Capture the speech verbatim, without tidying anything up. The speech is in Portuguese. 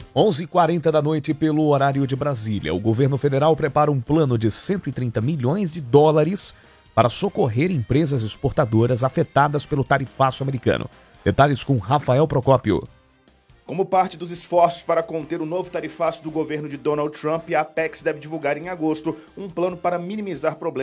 onze e quarenta da noite pelo horário de Brasília. O governo federal prepara um plano de cento e trinta milhões de dólares para socorrer empresas exportadoras afetadas pelo tarifaço americano. Detalhes com Rafael Procópio. Como parte dos esforços para conter o novo tarifaço do governo de Donald Trump, a Apex deve divulgar em agosto um plano para minimizar problemas